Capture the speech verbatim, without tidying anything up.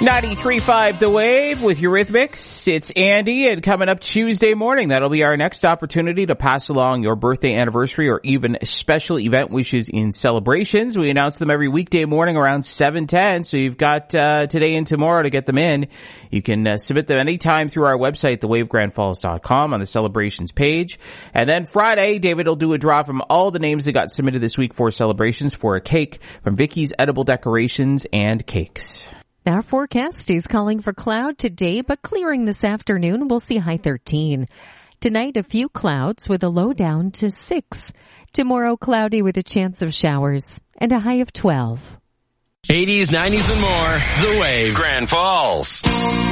ninety-three point five The Wave with Eurythmics. It's Andy, and coming up Tuesday morning, that'll be our next opportunity to pass along your birthday, anniversary, or even special event wishes in celebrations. We announce them every weekday morning around seven ten, so you've got uh, today and tomorrow to get them in. You can uh, submit them anytime through our website, the wave grand falls dot com, on the celebrations page. And then Friday, David will do a draw from all the names that got submitted this week for celebrations for a cake from Vicky's Edible Decorations and Cakes. Our forecast is calling for cloud today, but clearing this afternoon. We'll see high thirteen. Tonight, a few clouds with a low down to six. Tomorrow, cloudy with a chance of showers and a high of twelve. eighties, nineties, and more. The Wave. Grand Falls.